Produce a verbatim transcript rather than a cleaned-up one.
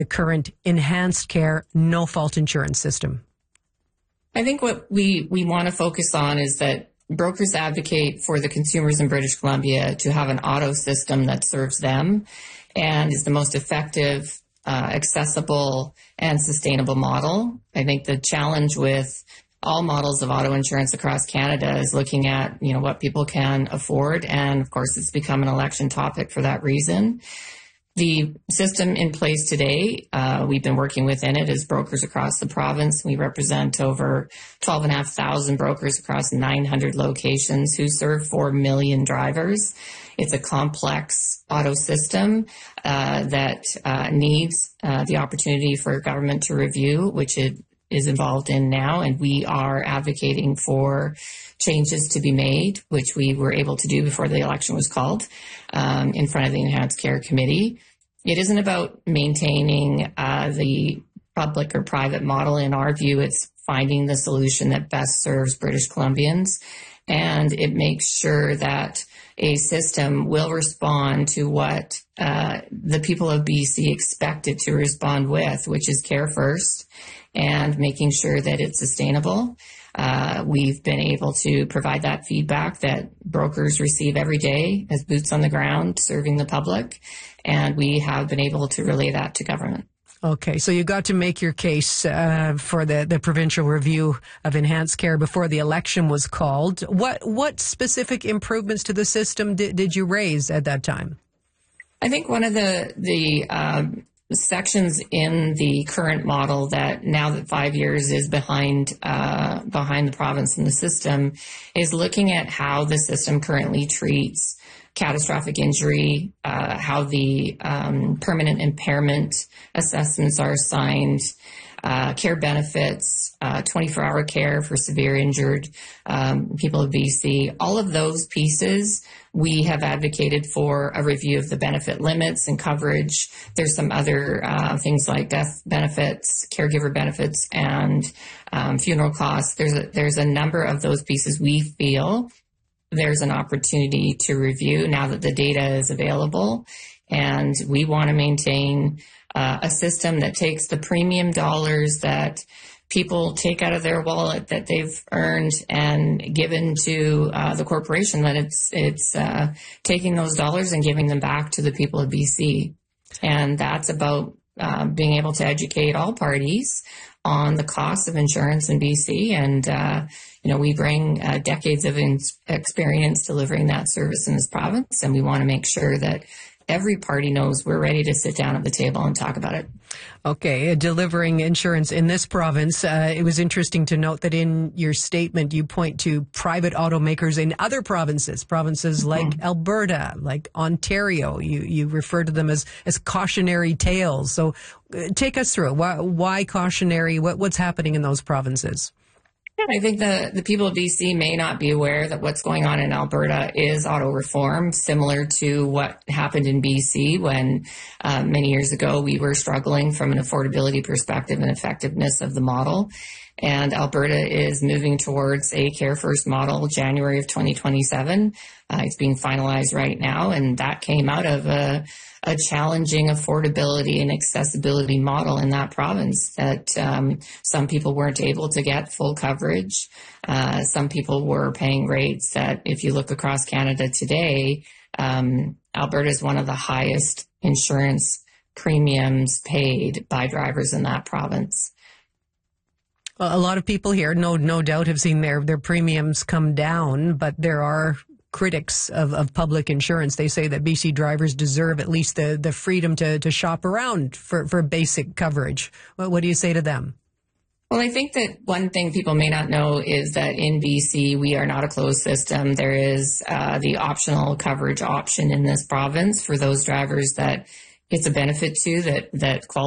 the current enhanced care, no-fault insurance system? I think what we, we want to focus on is that brokers advocate for the consumers in British Columbia to have an auto system that serves them and is the most effective, uh, accessible, and sustainable model. I think the challenge with all models of auto insurance across Canada is looking at, you know, what people can afford. And of course, it's become an election topic for that reason. The system in place today, uh, we've been working within it as brokers across the province. We represent over twelve and a half thousand brokers across nine hundred locations who serve four million drivers. It's a complex auto system uh, that uh, needs uh, the opportunity for government to review, which it is involved in now, and we are advocating for changes to be made, which we were able to do before the election was called, um, in front of the Enhanced Care Committee. It isn't about maintaining uh, the public or private model. In our view, it's finding the solution that best serves British Columbians, and it makes sure that a system will respond to what uh, the people of B C expect it to respond with, which is care first, and making sure that it's sustainable. Uh, we've been able to provide that feedback that brokers receive every day as boots on the ground serving the public, and we have been able to relay that to government. Okay, so you got to make your case uh, for the, the provincial review of enhanced care before the election was called. What what specific improvements to the system did, did you raise at that time? I think one of the the um, sections in the current model that now that five years is behind uh, behind the province and the system is looking at how the system currently treats catastrophic injury, uh, how the um, permanent impairment assessments are assigned, uh, care benefits, uh, twenty-four hour care for severe injured um, people of B C. All of those pieces, we have advocated for a review of the benefit limits and coverage. There's some other uh, things like death benefits, caregiver benefits, and um, funeral costs. There's a, there's a number of those pieces we feel there's an opportunity to review now that the data is available. And we want to maintain uh, a system that takes the premium dollars that people take out of their wallet that they've earned and given to uh, the corporation, that it's it's uh, taking those dollars and giving them back to the people of B C. And that's about uh, being able to educate all parties on the cost of insurance in B C. And, uh, you know, we bring uh, decades of in- experience delivering that service in this province, and we want to make sure that every party knows we're ready to sit down at the table and talk about it. Okay, uh, delivering insurance in this province. Uh, it was interesting to note that in your statement you point to private automakers in other provinces, provinces like mm-hmm. Alberta, like Ontario. You you refer to them as as cautionary tales. So uh, take us through it. Why, why cautionary? What what's happening in those provinces? I think the, the people of B C may not be aware that what's going on in Alberta is auto reform, similar to what happened in B C when uh, many years ago we were struggling from an affordability perspective and effectiveness of the model. And Alberta is moving towards a Care First model January of twenty twenty-seven. Uh, it's being finalized right now, and that came out of a a challenging affordability and accessibility model in that province that um, some people weren't able to get full coverage. Uh, some people were paying rates that, if you look across Canada today, um, Alberta is one of the highest insurance premiums paid by drivers in that province. A lot of people here, no no doubt, have seen their, their premiums come down, but there are critics of, of public insurance. They say that B C drivers deserve at least the, the freedom to, to shop around for, for basic coverage. What, what do you say to them? Well, I think that one thing people may not know is that in B C, we are not a closed system. There is uh, the optional coverage option in this province for those drivers that it's a benefit to, that, that qualify